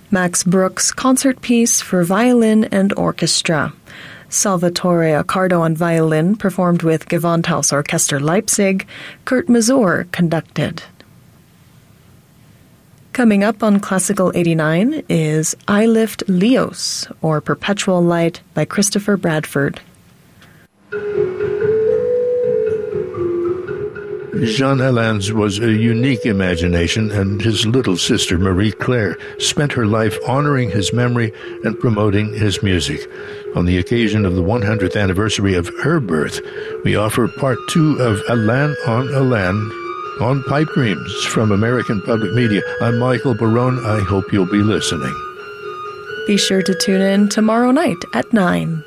Max Bruch's concert piece for violin and orchestra. Salvatore Accardo on violin performed with Gewandhaus Orchester Leipzig. Kurt Masur conducted. Coming up on Classical 89 is I Lift Leos, or Perpetual Light, by Christopher Bradford. Jean Allen's was a unique imagination, and his little sister, Marie-Claire, spent her life honoring his memory and promoting his music. On the occasion of the 100th anniversary of her birth, we offer part 2 of Alain on pipe dreams from American Public Media. I'm Michael Barone. I hope you'll be listening. Be sure to tune in tomorrow night at 9.